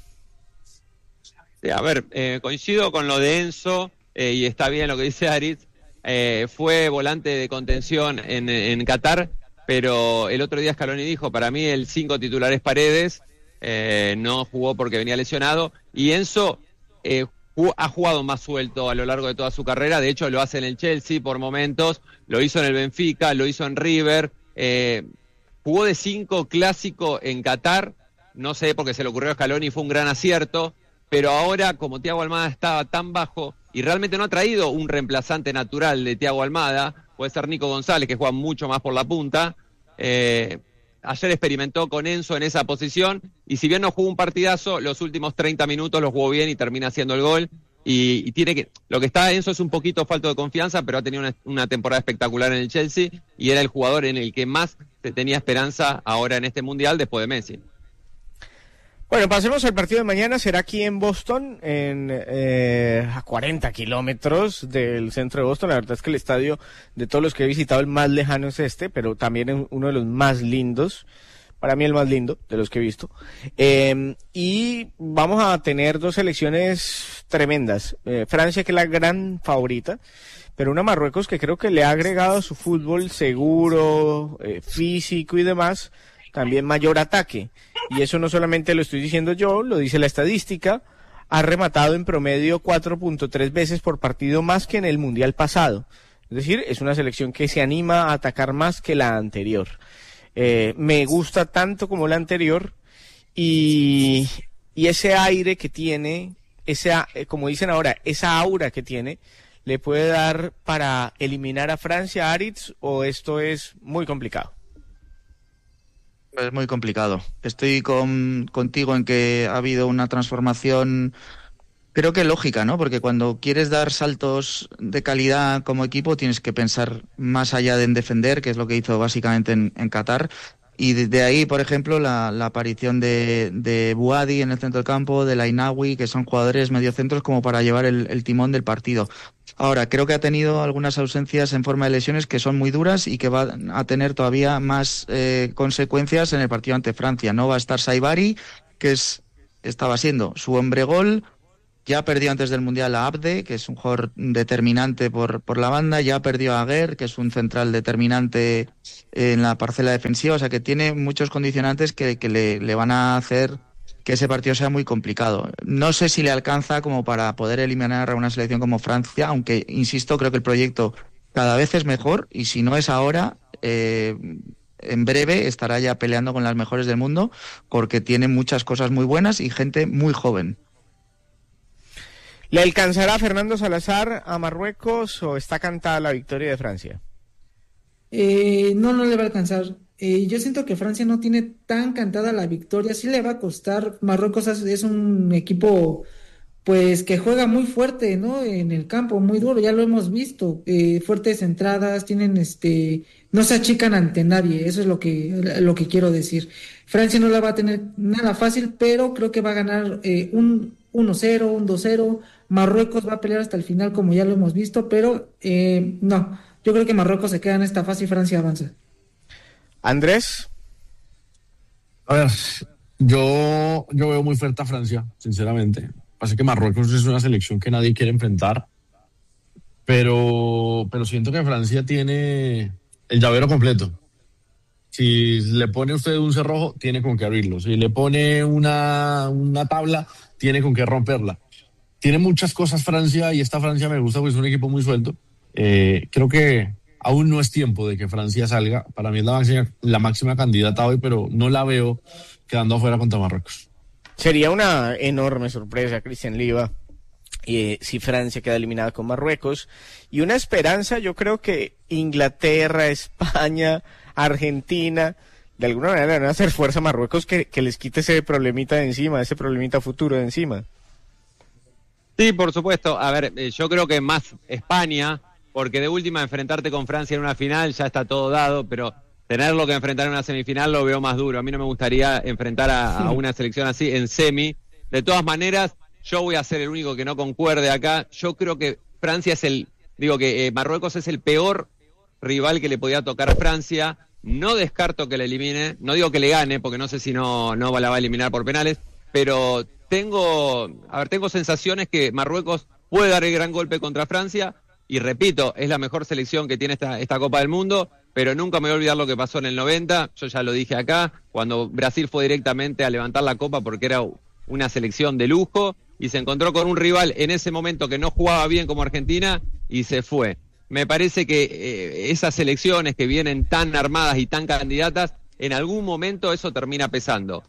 A ver, coincido con lo de Enzo, y está bien lo que dice Aritz. Fue volante de contención en Qatar, pero el otro día Scaloni dijo, para mí el 5 titular es Paredes, no jugó porque venía lesionado, y Enzo ha jugado más suelto a lo largo de toda su carrera. De hecho lo hace en el Chelsea por momentos, lo hizo en el Benfica, lo hizo en River, jugó de 5 clásico en Qatar, no sé, porque se le ocurrió a Scaloni, fue un gran acierto, pero ahora, como Thiago Almada estaba tan bajo y realmente no ha traído un reemplazante natural de Thiago Almada, puede ser Nico González, que juega mucho más por la punta. Ayer experimentó con Enzo en esa posición, y si bien no jugó un partidazo, los últimos 30 minutos los jugó bien y termina haciendo el gol. Y tiene que, lo que está Enzo es un poquito falto de confianza, pero ha tenido una temporada espectacular en el Chelsea, y era el jugador en el que más se tenía esperanza ahora en este Mundial, después de Messi. Bueno, pasemos al partido de mañana. Será aquí en Boston, a 40 kilómetros del centro de Boston. La verdad es que el estadio, de todos los que he visitado, el más lejano es este, pero también uno de los más lindos. Para mí el más lindo de los que he visto. Y vamos a tener 2 selecciones tremendas. Francia, que es la gran favorita, pero una Marruecos que creo que le ha agregado a su fútbol seguro, físico y demás, también mayor ataque. Y eso no solamente lo estoy diciendo yo, lo dice la estadística. Ha rematado en promedio 4.3 veces por partido más que en el Mundial pasado. Es decir, es una selección que se anima a atacar más que la anterior. Me gusta tanto como la anterior, y ese aire que tiene, como dicen ahora, esa aura que tiene, ¿le puede dar para eliminar a Francia, Aritz, o esto es muy complicado? Es muy complicado. Estoy contigo en que ha habido una transformación, creo que lógica, ¿no? Porque cuando quieres dar saltos de calidad como equipo, tienes que pensar más allá de en defender, que es lo que hizo básicamente en Qatar. Y de ahí, por ejemplo, la aparición de Buadi en el centro del campo, de Lainawi, que son jugadores mediocentros como para llevar el timón del partido. Ahora, creo que ha tenido algunas ausencias en forma de lesiones que son muy duras y que va a tener todavía más consecuencias en el partido ante Francia. No va a estar Saibari, que estaba siendo su hombre gol. Ya perdió antes del Mundial a Abde, que es un jugador determinante por la banda. Ya perdió a Aguer, que es un central determinante en la parcela defensiva. O sea que tiene muchos condicionantes que le van a hacer que ese partido sea muy complicado. No sé si le alcanza como para poder eliminar a una selección como Francia, aunque, insisto, creo que el proyecto cada vez es mejor y si no es ahora, en breve estará ya peleando con las mejores del mundo porque tiene muchas cosas muy buenas y gente muy joven. ¿Le alcanzará Fernando Salazar a Marruecos o está cantada la victoria de Francia? No le va a alcanzar. Yo siento que Francia no tiene tan cantada la victoria, sí le va a costar. Marruecos es un equipo pues que juega muy fuerte, ¿no? En el campo, muy duro, ya lo hemos visto. Fuertes entradas, tienen no se achican ante nadie, eso es lo que quiero decir. Francia no la va a tener nada fácil, pero creo que va a ganar un 1-0, un 2-0. Marruecos va a pelear hasta el final, como ya lo hemos visto, pero no, yo creo que Marruecos se queda en esta fase y Francia avanza. Andrés. A ver, yo veo muy fuerte a Francia, sinceramente. Pasa que Marruecos es una selección que nadie quiere enfrentar, pero siento que Francia tiene el llavero completo. Si le pone usted un cerrojo, tiene con qué abrirlo. Si le pone una tabla, tiene con qué romperla. Tiene muchas cosas Francia, y esta Francia me gusta porque es un equipo muy suelto. Creo que aún no es tiempo de que Francia salga. Para mí es la máxima candidata hoy, pero no la veo quedando afuera contra Marruecos. Sería una enorme sorpresa, Cristian Liva, si Francia queda eliminada con Marruecos. Y una esperanza, yo creo que Inglaterra, España, Argentina, de alguna manera le van a hacer fuerza a Marruecos que les quite ese problemita de encima, ese problemita futuro de encima. Sí, por supuesto. A ver, yo creo que más España, porque de última enfrentarte con Francia en una final ya está todo dado, pero tenerlo que enfrentar en una semifinal lo veo más duro. A mí no me gustaría enfrentar a una selección así en semi. De todas maneras, yo voy a ser el único que no concuerde acá. Yo creo que Francia Marruecos es el peor rival que le podía tocar a Francia. No descarto que le elimine, no digo que le gane, porque no sé si no la va a eliminar por penales, pero tengo sensaciones que Marruecos puede dar el gran golpe contra Francia, y repito, es la mejor selección que tiene esta Copa del Mundo, pero nunca me voy a olvidar lo que pasó en el 90, yo ya lo dije acá, cuando Brasil fue directamente a levantar la Copa porque era una selección de lujo, y se encontró con un rival en ese momento que no jugaba bien como Argentina, y se fue. Me parece que esas selecciones que vienen tan armadas y tan candidatas, en algún momento eso termina pesando.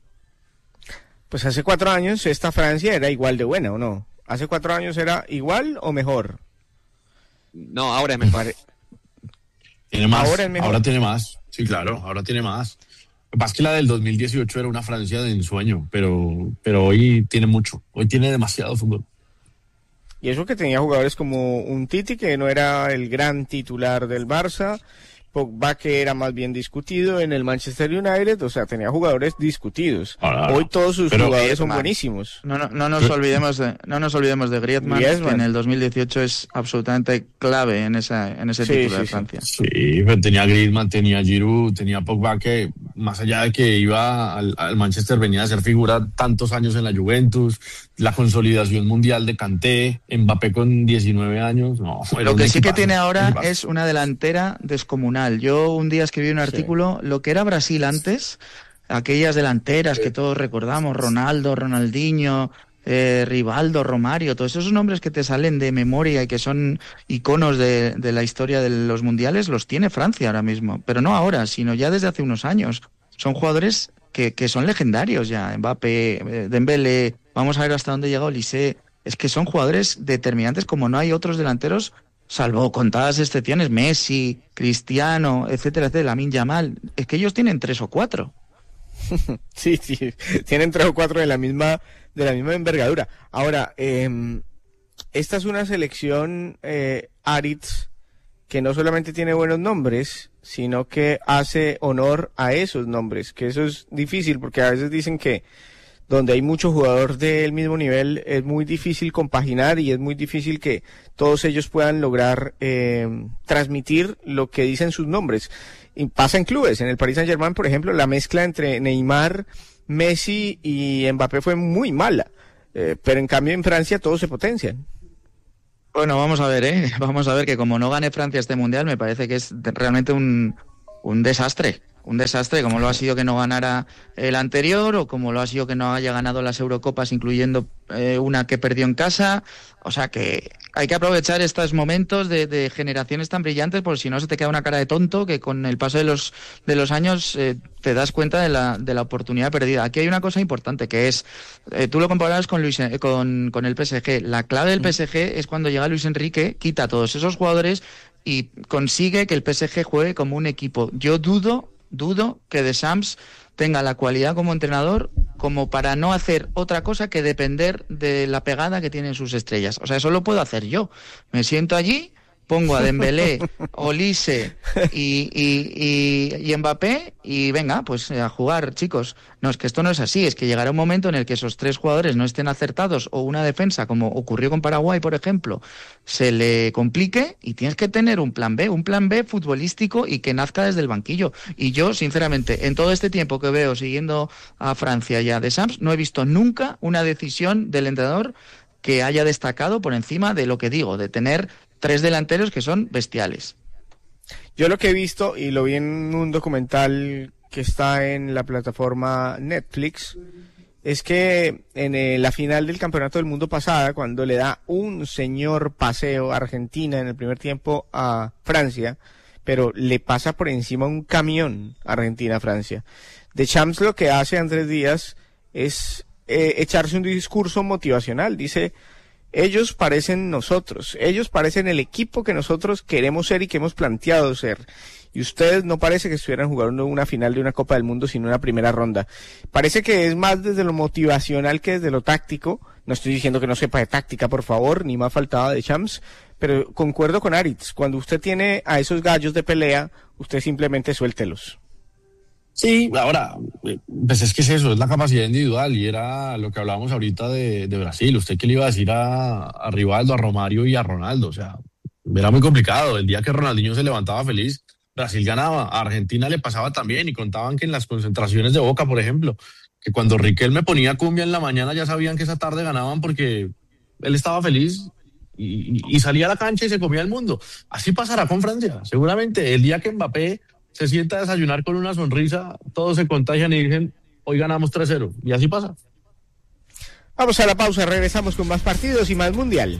Pues hace 4 años esta Francia era igual de buena, ¿o no? ¿Hace 4 años era igual o mejor? No, ahora es mejor. Tiene más, ahora tiene más. Sí, claro, ahora tiene más. Lo que pasa es que la del 2018 era una Francia de ensueño, pero hoy tiene mucho. Hoy tiene demasiado fútbol. Y eso que tenía jugadores como un Titi, que no era el gran titular del Barça, Pogba, que era más bien discutido en el Manchester United, o sea, tenía jugadores discutidos. Hoy todos sus jugadores son buenísimos. No nos olvidemos de Griezmann, que en el 2018 es absolutamente clave en ese título de Francia. Sí, pero tenía Griezmann, tenía Giroud, tenía Pogba, que más allá de que iba al Manchester, venía a ser figura tantos años en la Juventus, la consolidación mundial de Kanté, Mbappé con 19 años. Lo que sí que tiene ahora es una delantera descomunal. Yo un día escribí un artículo, lo que era Brasil antes, aquellas delanteras que todos recordamos, Ronaldo, Ronaldinho, Rivaldo, Romario, todos esos nombres que te salen de memoria y que son iconos de la historia de los mundiales, los tiene Francia ahora mismo, pero no ahora, sino ya desde hace unos años. Son jugadores que son legendarios ya, Mbappé, Dembélé, vamos a ver hasta dónde llega Olise. Es que son jugadores determinantes como no hay otros delanteros, salvo contadas excepciones, Messi, Cristiano, etcétera, Lamine Yamal. Es que ellos tienen 3 o 4. Sí, tienen 3 o 4 de la misma envergadura. Ahora, esta es una selección, Aritz, que no solamente tiene buenos nombres, sino que hace honor a esos nombres, que eso es difícil porque a veces dicen que donde hay muchos jugadores del mismo nivel es muy difícil compaginar y es muy difícil que todos ellos puedan lograr transmitir lo que dicen sus nombres. Y pasa en clubes, en el Paris Saint-Germain, por ejemplo, la mezcla entre Neymar, Messi y Mbappé fue muy mala, pero en cambio en Francia todos se potencian. Bueno, vamos a ver, vamos a ver que como no gane Francia este Mundial, me parece que es realmente un desastre. Un desastre, como lo ha sido que no ganara el anterior, o como lo ha sido que no haya ganado las Eurocopas, incluyendo una que perdió en casa. O sea que hay que aprovechar estos momentos de generaciones tan brillantes, porque si no se te queda una cara de tonto que con el paso de los años te das cuenta de la oportunidad perdida. Aquí hay una cosa importante, que es, tú lo comparabas con el PSG. La clave del PSG es cuando llega Luis Enrique, quita a todos esos jugadores y consigue que el PSG juegue como un equipo. Yo dudo que Deschamps tenga la cualidad como entrenador como para no hacer otra cosa que depender de la pegada que tienen sus estrellas. O sea, eso lo puedo hacer yo. Me siento allí, pongo a Dembélé, Olise y Mbappé y venga, pues a jugar, chicos. No, es que esto no es así, es que llegará un momento en el que esos tres jugadores no estén acertados o una defensa, como ocurrió con Paraguay, por ejemplo, se le complique y tienes que tener un plan B futbolístico y que nazca desde el banquillo. Y yo, sinceramente, en todo este tiempo que veo siguiendo a Francia y a Deschamps, no he visto nunca una decisión del entrenador que haya destacado por encima de lo que digo, de tener tres delanteros que son bestiales. Yo lo que he visto, y lo vi en un documental que está en la plataforma Netflix, es que en la final del Campeonato del Mundo pasada, cuando le da un señor paseo a Argentina en el primer tiempo a Francia, pero le pasa por encima un camión Argentina-Francia. Deschamps lo que hace, Andrés Díaz, es echarse un discurso motivacional. Dice: ellos parecen nosotros, ellos parecen el equipo que nosotros queremos ser y que hemos planteado ser. Y ustedes no parece que estuvieran jugando una final de una Copa del Mundo, sino una primera ronda. Parece que es más desde lo motivacional que desde lo táctico. No estoy diciendo que no sepa de táctica, por favor, ni más faltaba de Deschamps, pero concuerdo con Aritz. Cuando usted tiene a esos gallos de pelea, usted simplemente suéltelos. Sí, ahora, pues es que es eso, es la capacidad individual, y era lo que hablábamos ahorita de Brasil. ¿Usted qué le iba a decir a Rivaldo, a Romario y a Ronaldo? O sea, era muy complicado. El día que Ronaldinho se levantaba feliz, Brasil ganaba. A Argentina le pasaba también, y contaban que en las concentraciones de Boca, por ejemplo, que cuando Riquelme ponía cumbia en la mañana ya sabían que esa tarde ganaban porque él estaba feliz y salía a la cancha y se comía el mundo. Así pasará con Francia. Seguramente el día que Mbappé se sienta a desayunar con una sonrisa, todos se contagian y dicen: hoy ganamos 3-0, y así pasa. Vamos a la pausa, regresamos con más partidos y más Mundial.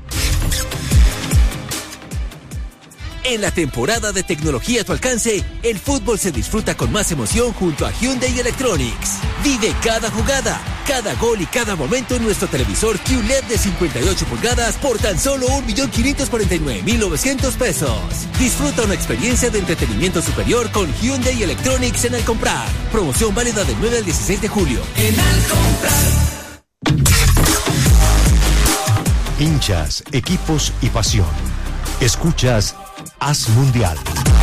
En la temporada de tecnología a tu alcance, el fútbol se disfruta con más emoción junto a Hyundai Electronics. Vive cada jugada, cada gol y cada momento en nuestro televisor QLED de 58 pulgadas por tan solo $1,549,900 pesos. Disfruta una experiencia de entretenimiento superior con Hyundai Electronics en Al Comprar. Promoción válida del 9 al 16 de julio. En Al Comprar. Hinchas, equipos y pasión. Escuchas Haz Mundial.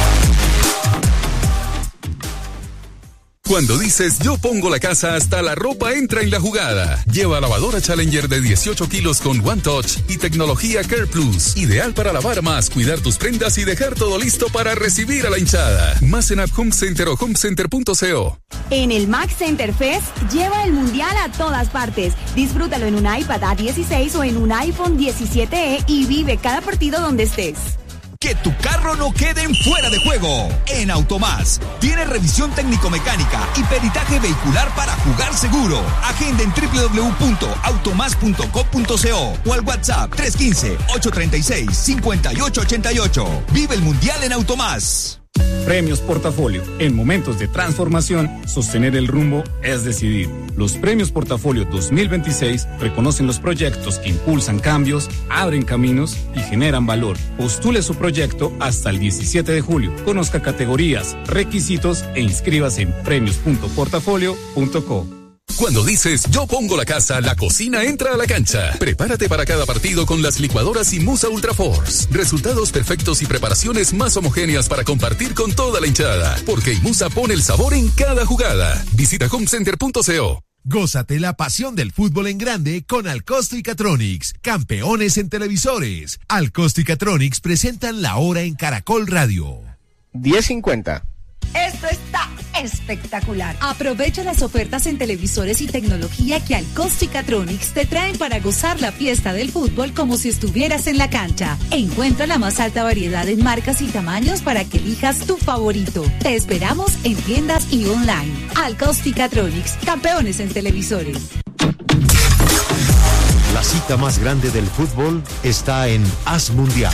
Cuando dices yo pongo la casa, hasta la ropa entra en la jugada. Lleva lavadora Challenger de 18 kilos con One Touch y tecnología Care Plus. Ideal para lavar más, cuidar tus prendas y dejar todo listo para recibir a la hinchada. Más en App Home Center o homecenter.co. En el Mac Center Fest, lleva el Mundial a todas partes. Disfrútalo en un iPad A16 o en un iPhone 17e y vive cada partido donde estés. Que tu carro no quede en fuera de juego. En Automás tiene revisión técnico-mecánica y peritaje vehicular para jugar seguro. Agenda en www.automas.co.co o al WhatsApp 315-836-5888. Vive el Mundial en Automás. Premios Portafolio. En momentos de transformación, sostener el rumbo es decidir. Los Premios Portafolio 2026 reconocen los proyectos que impulsan cambios, abren caminos y generan valor. Postule su proyecto hasta el 17 de julio. Conozca categorías, requisitos e inscríbase en premios.portafolio.co. Cuando dices yo pongo la casa, la cocina entra a la cancha. Prepárate para cada partido con las licuadoras Imusa Ultra Force. Resultados perfectos y preparaciones más homogéneas para compartir con toda la hinchada. Porque Imusa pone el sabor en cada jugada. Visita homecenter.co. Gózate la pasión del fútbol en grande con Alcosto y Catronics, campeones en televisores. Alcosto y Catronics presentan la hora en Caracol Radio. 10:50. Esto está espectacular. Aprovecha las ofertas en televisores y tecnología que Alcosto y Catronics te traen para gozar la fiesta del fútbol como si estuvieras en la cancha. Encuentra la más alta variedad en marcas y tamaños para que elijas tu favorito. Te esperamos en tiendas y online. Alcosto y Catronics, campeones en televisores. La cita más grande del fútbol está en As Mundial.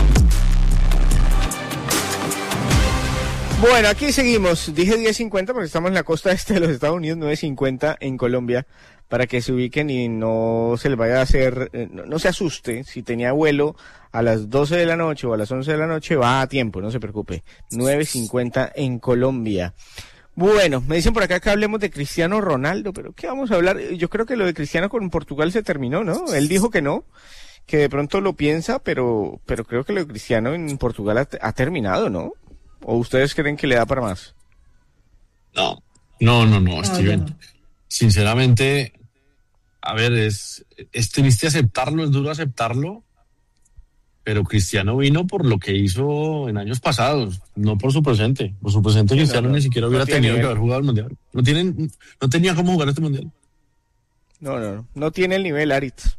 Bueno, aquí seguimos. Dije 10:50 porque estamos en la costa este de los Estados Unidos, 9:50 en Colombia, para que se ubiquen y no se les vaya a hacer, no se asuste. Si tenía vuelo a las 12 de la noche o a las 11 de la noche, va a tiempo, no se preocupe. 9:50 en Colombia. Bueno, me dicen por acá que hablemos de Cristiano Ronaldo, pero ¿qué vamos a hablar? Yo creo que lo de Cristiano con Portugal se terminó, ¿no? Él dijo que no, que de pronto lo piensa, pero creo que lo de Cristiano en Portugal ha terminado, ¿no? ¿O ustedes creen que le da para más? No, Steven. No. Sinceramente, a ver, es triste aceptarlo, es duro aceptarlo, pero Cristiano vino por lo que hizo en años pasados, no por su presente. Por su presente sí, Cristiano ni siquiera hubiera tenido que haber jugado el Mundial. No tenía cómo jugar este Mundial. No tiene el nivel, Aritz.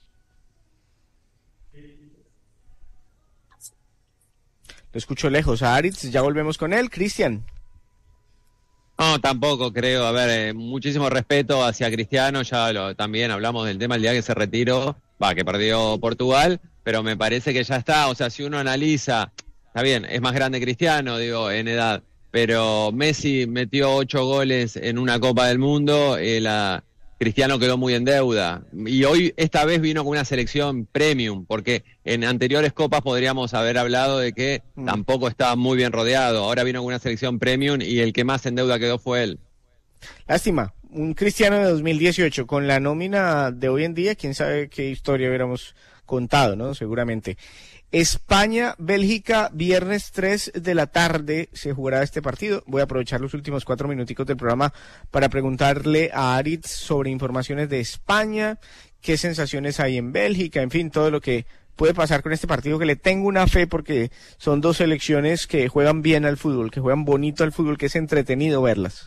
Lo escucho lejos a Aritz, ya volvemos con él. Cristian. No, tampoco creo. A ver, muchísimo respeto hacia Cristiano. También hablamos del tema el día que se retiró, que perdió Portugal, pero me parece que ya está. O sea, si uno analiza, está bien, es más grande Cristiano, digo, en edad, pero Messi metió 8 goles en una Copa del Mundo, Cristiano quedó muy en deuda. Y hoy, esta vez, vino con una selección premium, porque en anteriores copas podríamos haber hablado de que tampoco estaba muy bien rodeado. Ahora vino con una selección premium y el que más en deuda quedó fue él. Lástima, un Cristiano de 2018 con la nómina de hoy en día, quién sabe qué historia hubiéramos contado, ¿no? Seguramente. España, Bélgica, viernes 3 de la tarde se jugará este partido. Voy a aprovechar los últimos 4 minuticos del programa para preguntarle a Aritz sobre informaciones de España, qué sensaciones hay en Bélgica, en fin, todo lo que puede pasar con este partido, que le tengo una fe porque son dos selecciones que juegan bien al fútbol, que juegan bonito al fútbol, que es entretenido verlas.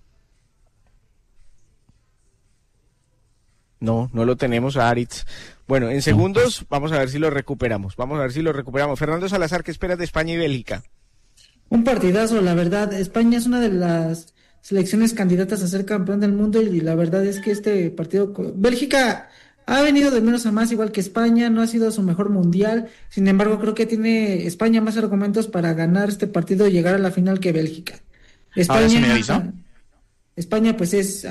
No lo tenemos a Aritz. Bueno, en segundos vamos a ver si lo recuperamos. Fernando Salazar, ¿qué esperas de España y Bélgica? Un partidazo, la verdad. España es una de las selecciones candidatas a ser campeón del mundo y la verdad es que este partido... Bélgica ha venido de menos a más, igual que España, no ha sido su mejor mundial. Sin embargo, creo que tiene España más argumentos para ganar este partido y llegar a la final que Bélgica. España, ¿ahora sí me avisó? España, pues es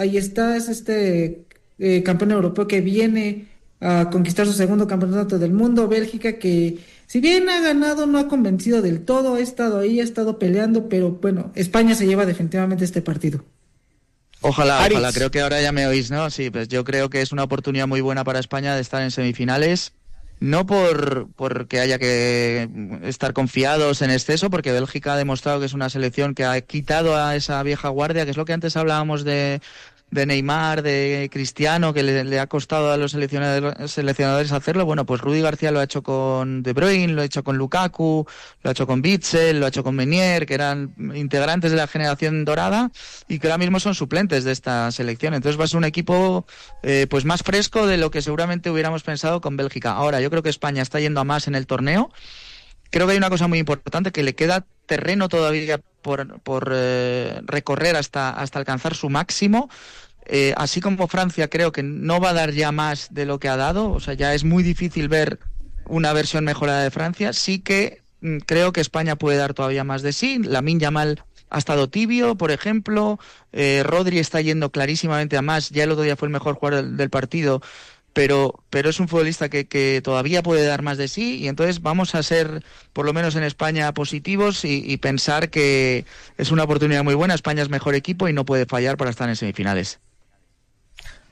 campeón europeo que viene a conquistar su segundo campeonato del mundo. Bélgica, que si bien ha ganado, no ha convencido del todo, ha estado ahí, ha estado peleando, pero bueno, España se lleva definitivamente este partido. Ojalá, creo que ahora ya me oís, ¿no? Sí, pues yo creo que es una oportunidad muy buena para España de estar en semifinales, no porque haya que estar confiados en exceso, porque Bélgica ha demostrado que es una selección que ha quitado a esa vieja guardia, que es lo que antes hablábamos de Neymar, de Cristiano, que le ha costado a los seleccionadores hacerlo. Bueno, pues Rudi García lo ha hecho con De Bruyne, lo ha hecho con Lukaku, lo ha hecho con Witsel, lo ha hecho con Meunier, que eran integrantes de la generación dorada y que ahora mismo son suplentes de esta selección. Entonces va a ser un equipo pues más fresco de lo que seguramente hubiéramos pensado con Bélgica. Ahora, yo creo que España está yendo a más en el torneo. Creo que hay una cosa muy importante, que le queda terreno todavía por recorrer hasta alcanzar su máximo. Así como Francia creo que no va a dar ya más de lo que ha dado, o sea, ya es muy difícil ver una versión mejorada de Francia. Sí que creo que España puede dar todavía más de sí. Lamine Yamal ha estado tibio, por ejemplo. Rodri está yendo clarísimamente a más. Ya el otro día fue el mejor jugador del partido. Pero es un futbolista que todavía puede dar más de sí, y entonces vamos a ser, por lo menos en España, positivos y pensar que es una oportunidad muy buena. España es mejor equipo y no puede fallar para estar en semifinales.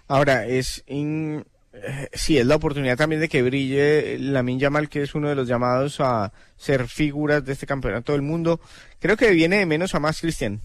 Ahora, sí, es la oportunidad también de que brille Lamine Yamal, que es uno de los llamados a ser figuras de este campeonato del mundo. Creo que viene de menos a más, Cristian.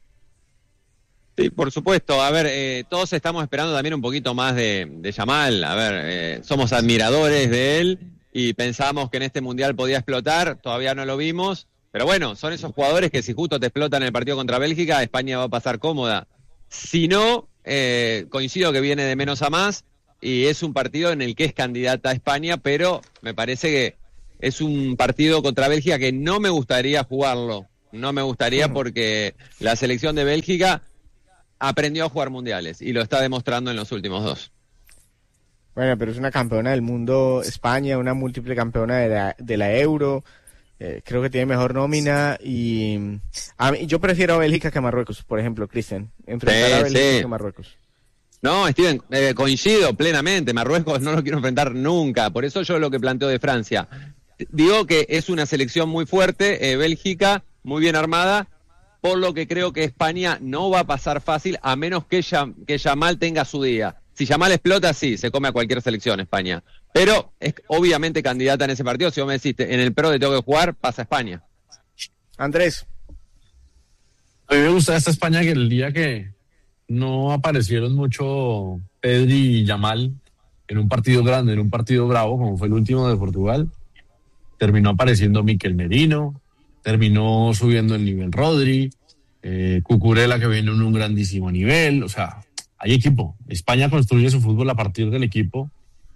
Sí, por supuesto. A ver, todos estamos esperando también un poquito más de Yamal. A ver, somos admiradores de él y pensamos que en este Mundial podía explotar. Todavía no lo vimos. Pero bueno, son esos jugadores que si justo te explotan en el partido contra Bélgica, España va a pasar cómoda. Si no, coincido que viene de menos a más y es un partido en el que es candidata a España, pero me parece que es un partido contra Bélgica que no me gustaría jugarlo. No me gustaría porque la selección de Bélgica aprendió a jugar mundiales y lo está demostrando en los últimos 2. Bueno, pero es una campeona del mundo España, una múltiple campeona de la Euro. Creo que tiene mejor nómina y yo prefiero a Bélgica que a Marruecos, por ejemplo, Cristian. Enfrentar a Bélgica que a Marruecos. No, Steven, coincido plenamente. Marruecos no lo quiero enfrentar nunca. Por eso yo lo que planteo de Francia. Digo que es una selección muy fuerte, Bélgica, muy bien armada, por lo que creo que España no va a pasar fácil a menos que Yamal tenga su día. Si Yamal explota, sí, se come a cualquier selección España. Pero es obviamente candidata en ese partido. Si vos me decís, en el Pro de tengo que jugar, pasa España. Andrés. A mí me gusta esta España que el día que no aparecieron mucho Pedri y Yamal en un partido grande, en un partido bravo, como fue el último de Portugal, terminó apareciendo Mikel Merino, terminó subiendo el nivel Rodri, Cucurella que viene en un grandísimo nivel. O sea, hay equipo. España construye su fútbol a partir del equipo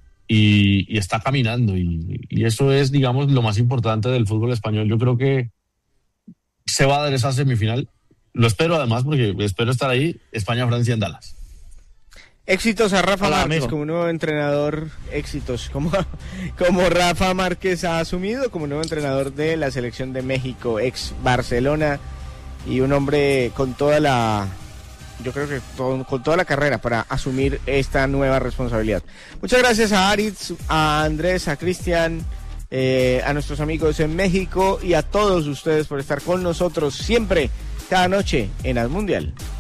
y está caminando y eso es, digamos, lo más importante del fútbol español. Yo creo que se va a dar esa semifinal. Lo espero además porque espero estar ahí. España-Francia en Dallas. Éxitos a Rafa Márquez como nuevo entrenador. Éxitos como Rafa Márquez ha asumido como nuevo entrenador de la selección de México, ex Barcelona, y un hombre con toda la... Yo creo que con toda la carrera para asumir esta nueva responsabilidad. Muchas gracias a Aritz, a Andrés, a Cristian, a nuestros amigos en México y a todos ustedes por estar con nosotros siempre, cada noche en As Mundial.